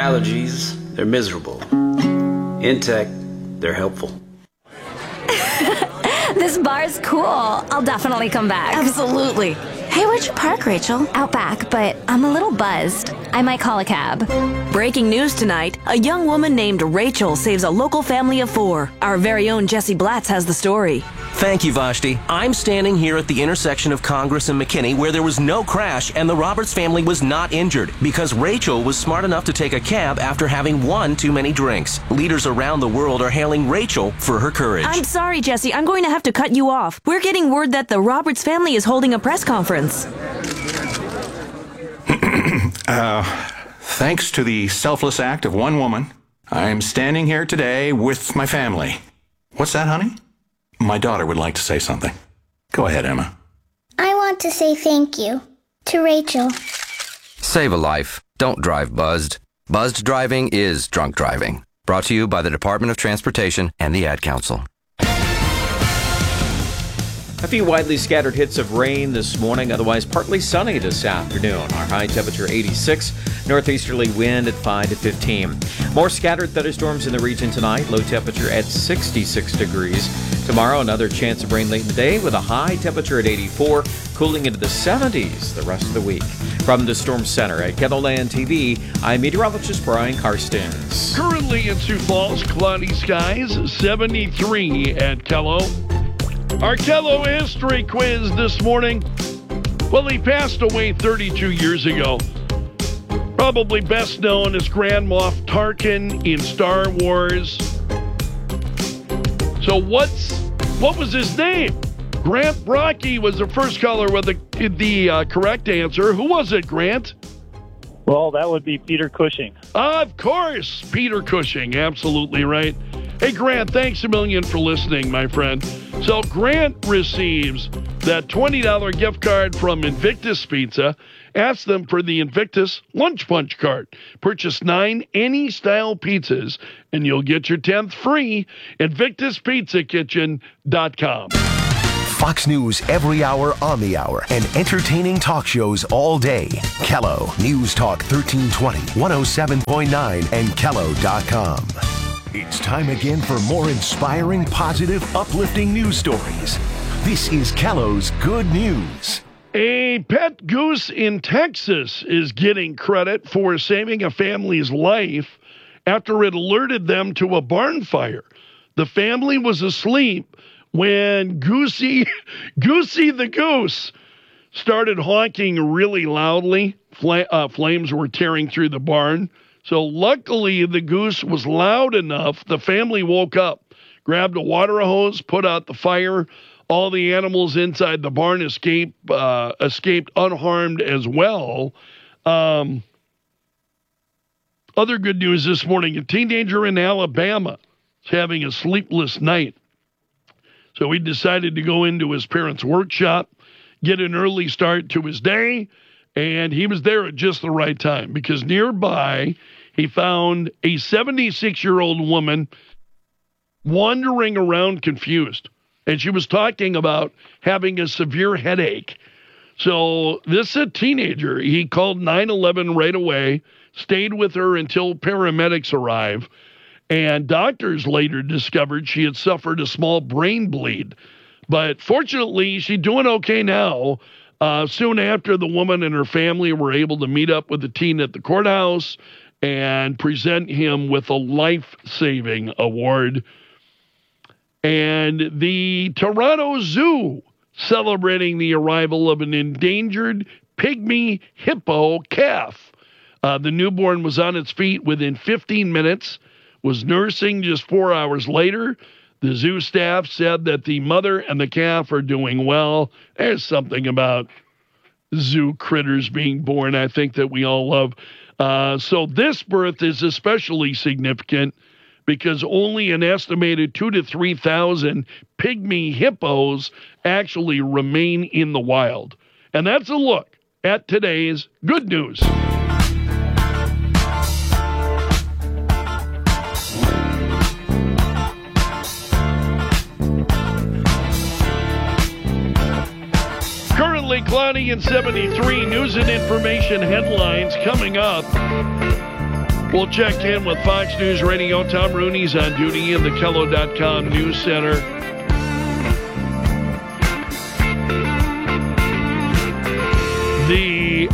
allergies, they're miserable. In tech, they're helpful. This bar's cool. I'll definitely come back. Absolutely. Hey, where'd you park, Rachel? Out back, but I'm a little buzzed. I might call a cab. Breaking news tonight. A young woman named Rachel saves a local family of 4. Our very own Jesse Blatz has the story. Thank you, Vashti. I'm standing here at the intersection of Congress and McKinney where there was no crash and the Roberts family was not injured because Rachel was smart enough to take a cab after having one too many drinks. Leaders around the world are hailing Rachel for her courage. I'm sorry, Jesse. I'm going to have to cut you off. We're getting word that the Roberts family is holding a press conference. Thanks to the selfless act of one woman, I'm standing here today with my family. What's that, honey? My daughter would like to say something. Go ahead, Emma. I want to say thank you to Rachel. Save a life. Don't drive buzzed. Buzzed driving is drunk driving. Brought to you by the Department of Transportation and the Ad Council. A few widely scattered hits of rain this morning, otherwise partly sunny this afternoon. Our high temperature 86, northeasterly wind at 5 to 15. More scattered thunderstorms in the region tonight, low temperature at 66 degrees. Tomorrow, another chance of rain late in the day with a high temperature at 84, cooling into the 70s the rest of the week. From the Storm Center at KELOLAND TV, I'm meteorologist Brian Karstens. Currently in Sioux Falls, cloudy skies, 73 at Kello. Our Kello history quiz this morning. Well, he passed away 32 years ago. Probably best known as Grand Moff Tarkin in Star Wars. So what was his name? Grant Brocky was the first caller with the correct answer. Who was it, Grant? Well, that would be Peter Cushing. Of course, Peter Cushing. Absolutely right. Hey, Grant, thanks a million for listening, my friend. So Grant receives that $20 gift card from Invictus Pizza. Ask them for the Invictus Lunch Punch card. Purchase 9 any-style pizzas, and you'll get your 10th free. InvictusPizzaKitchen.com. Fox News every hour on the hour and entertaining talk shows all day. Kello News Talk 1320, 107.9 and Kello.com. It's time again for more inspiring, positive, uplifting news stories. This is Kello's Good News. A pet goose in Texas is getting credit for saving a family's life after it alerted them to a barn fire. The family was asleep when Goosey the goose started honking really loudly. Flames were tearing through the barn. So luckily, the goose was loud enough. The family woke up, grabbed a water hose, put out the fire. All the animals inside the barn escaped unharmed as well. Other good news this morning, a teenager in Alabama is having a sleepless night. So he decided to go into his parents' workshop, get an early start to his day, and he was there at just the right time because nearby he found a 76-year-old woman wandering around confused. And she was talking about having a severe headache. So this is a teenager. He called 911 right away, stayed with her until paramedics arrived. And doctors later discovered she had suffered a small brain bleed. But fortunately, she's doing okay now. Soon after, the woman and her family were able to meet up with the teen at the courthouse and present him with a life-saving award. And the Toronto Zoo celebrating the arrival of an endangered pygmy hippo calf. The newborn was on its feet within 15 minutes, was nursing just 4 hours later. The zoo staff said that the mother and the calf are doing well. There's something about zoo critters being born, I think, that we all love. So this birth is especially significant because only an estimated 2,000 to 3,000 pygmy hippos actually remain in the wild. And that's a look at today's good news. Currently cloudy and 73. News and information headlines coming up. We'll check in with Fox News Radio. Tom Rooney's on duty in the Kello.com News Center. The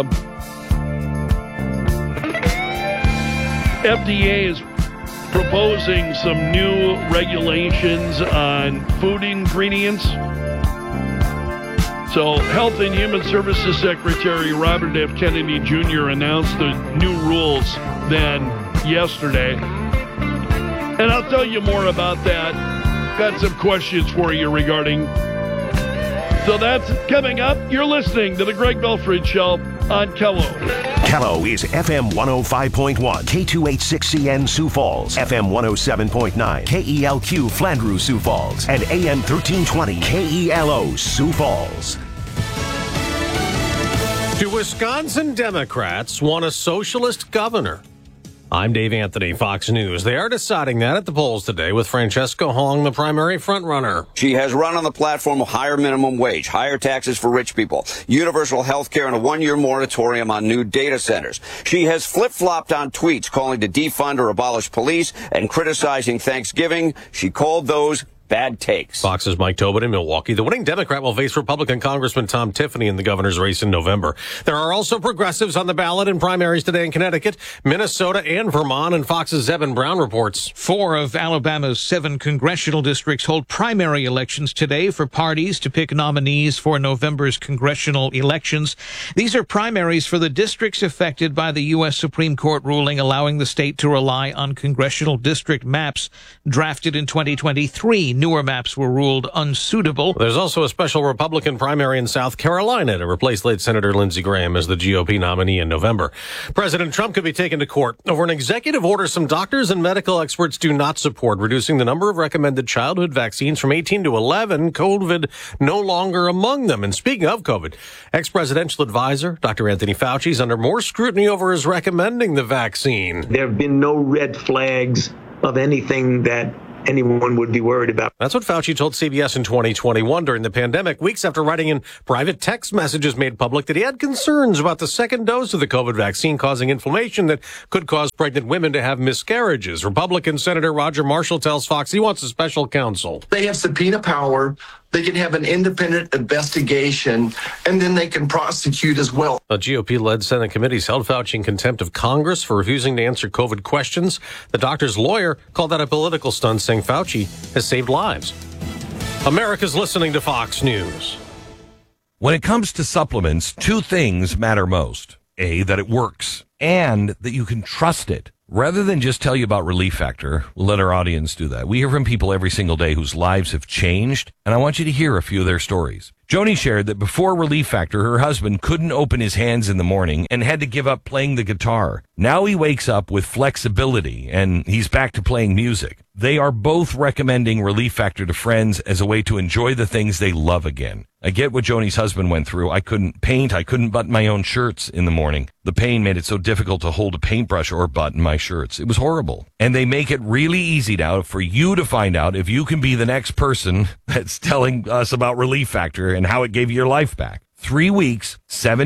FDA is proposing some new regulations on food ingredients. So, Health and Human Services Secretary Robert F. Kennedy Jr. announced the new rules then yesterday. And I'll tell you more about that. Got some questions for you regarding. So that's coming up. You're listening to the Greg Belford Show on Kello. Kello is FM 105.1, K286CN Sioux Falls, FM 107.9, KELQ Flandreau Sioux Falls, and AM 1320 KELO Sioux Falls. Do Wisconsin Democrats want a socialist governor? I'm Dave Anthony, Fox News. They are deciding that at the polls today with Francesca Hong, the primary frontrunner. She has run on the platform of higher minimum wage, higher taxes for rich people, universal health care, and a one-year moratorium on new data centers. She has flip-flopped on tweets calling to defund or abolish police and criticizing Thanksgiving. She called those bad takes. Fox's Mike Tobin in Milwaukee. The winning Democrat will face Republican Congressman Tom Tiffany in the governor's race in November. There are also progressives on the ballot in primaries today in Connecticut, Minnesota, and Vermont, and Fox's Zebin Brown reports. 4 of Alabama's 7 congressional districts hold primary elections today for parties to pick nominees for November's congressional elections. These are primaries for the districts affected by the U.S. Supreme Court ruling allowing the state to rely on congressional district maps drafted in 2023. Newer maps were ruled unsuitable. There's also a special Republican primary in South Carolina to replace late Senator Lindsey Graham as the GOP nominee in November. President Trump could be taken to court over an executive order some doctors and medical experts do not support, reducing the number of recommended childhood vaccines from 18 to 11, COVID no longer among them. And speaking of COVID, ex-presidential advisor Dr. Anthony Fauci is under more scrutiny over his recommending the vaccine. There have been no red flags of anything that anyone would be worried about. That's what Fauci told CBS in 2021 during the pandemic, weeks after writing in private text messages made public that he had concerns about the second dose of the COVID vaccine causing inflammation that could cause pregnant women to have miscarriages. Republican Senator Roger Marshall tells Fox he wants a special counsel. They have subpoena power. They can have an independent investigation, and then they can prosecute as well. A GOP-led Senate committee held Fauci in contempt of Congress for refusing to answer COVID questions. The doctor's lawyer called that a political stunt, saying Fauci has saved lives. America's listening to Fox News. When it comes to supplements, 2 things matter most. A, that it works, and that you can trust it. Rather than just tell you about Relief Factor, we'll let our audience do that. We hear from people every single day whose lives have changed, and I want you to hear a few of their stories. Joni shared that before Relief Factor, her husband couldn't open his hands in the morning and had to give up playing the guitar. Now he wakes up with flexibility, and he's back to playing music. They are both recommending Relief Factor to friends as a way to enjoy the things they love again. I get what Joni's husband went through. I couldn't paint. I couldn't button my own shirts in the morning. The pain made it so difficult to hold a paintbrush or button my shirts. It was horrible. And they make it really easy now for you to find out if you can be the next person that's telling us about Relief Factor and how it gave you your life back. 3 weeks,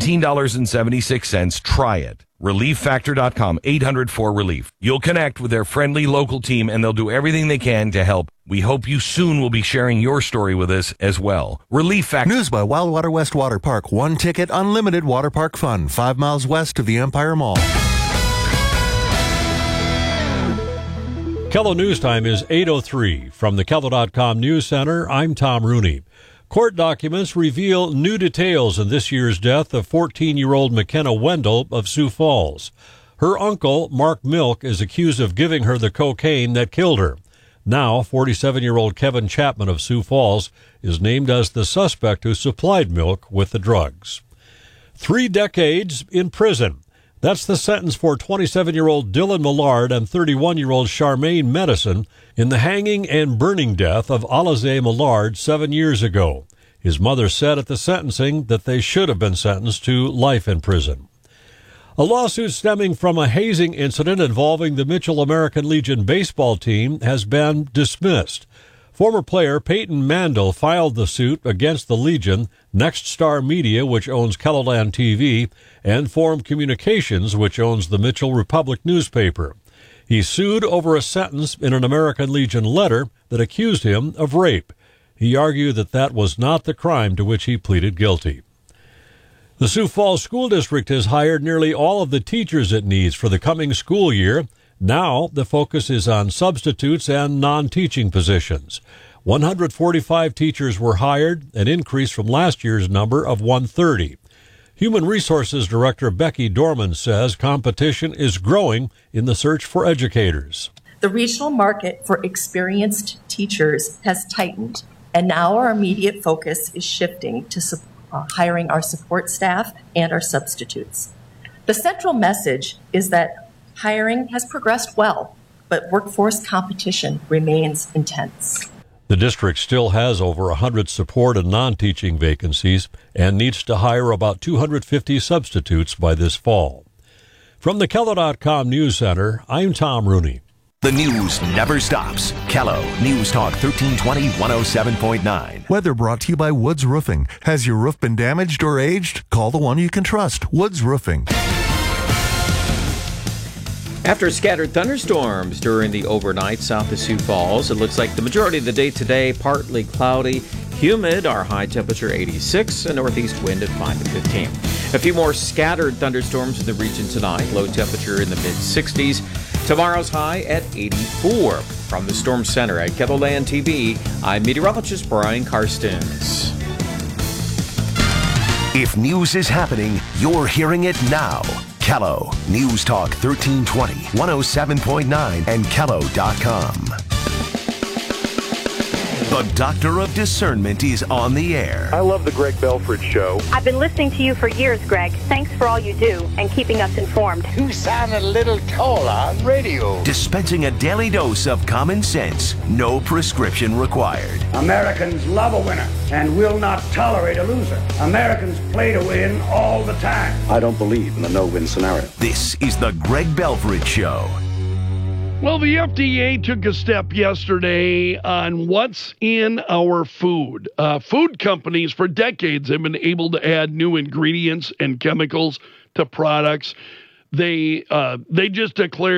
$17.76. Try it. ReliefFactor.com, 800-4RELIEF. You'll connect with their friendly local team, and they'll do everything they can to help. We hope you soon will be sharing your story with us as well. Relief Factor. News by Wildwater West Water Park. 1 ticket, unlimited water park fun. 5 miles west of the Empire Mall. Kello News Time is 8:03. From the Kello.com News Center, I'm Tom Rooney. Court documents reveal new details in this year's death of 14-year-old McKenna Wendell of Sioux Falls. Her uncle, Mark Milk, is accused of giving her the cocaine that killed her. Now, 47-year-old Kevin Chapman of Sioux Falls is named as the suspect who supplied Milk with the drugs. 3 decades in prison. That's the sentence for 27-year-old Dylan Millard and 31-year-old Charmaine Medicine in the hanging and burning death of Alize Millard 7 years ago. His mother said at the sentencing that they should have been sentenced to life in prison. A lawsuit stemming from a hazing incident involving the Mitchell American Legion baseball team has been dismissed. Former player Peyton Mandel filed the suit against the Legion, Next Star Media, which owns Keloland TV, and Forum Communications, which owns the Mitchell Republic newspaper. He sued over a sentence in an American Legion letter that accused him of rape. He argued that that was not the crime to which he pleaded guilty. The Sioux Falls School District has hired nearly all of the teachers it needs for the coming school year. Now the focus is on substitutes and non-teaching positions. 145 teachers were hired, an increase from last year's number of 130. Human Resources Director Becky Dorman says competition is growing in the search for educators. The regional market for experienced teachers has tightened, and now our immediate focus is shifting to hiring our support staff and our substitutes. The central message is that hiring has progressed well, but workforce competition remains intense. The district still has over 100 support and non-teaching vacancies and needs to hire about 250 substitutes by this fall. From the Kello.com News Center, I'm Tom Rooney. The news never stops. Kello News Talk 1320 107.9. Weather brought to you by Woods Roofing. Has your roof been damaged or aged? Call the one you can trust, Woods Roofing. After scattered thunderstorms during the overnight south of Sioux Falls, it looks like the majority of the day today partly cloudy, humid, our high temperature 86, a northeast wind at 5 to 15. A few more scattered thunderstorms in the region tonight, low temperature in the mid-60s. Tomorrow's high at 84. From the Storm Center at Keloland TV, I'm meteorologist Brian Karstens. If news is happening, you're hearing it now. Kello News Talk 1320 107.9 and Kello.com. The Doctor of Discernment is on the air. I love the Greg Belford Show. I've been listening to you for years, Greg. Thanks for all you do and keeping us informed. You sound a little taller on radio. Dispensing a daily dose of common sense, no prescription required. Americans love a winner and will not tolerate a loser. Americans play to win all the time. I don't believe in the no-win scenario. This is the Greg Belford Show. Well, the FDA took a step yesterday on what's in our food. Food companies for decades have been able to add new ingredients and chemicals to products. They just declared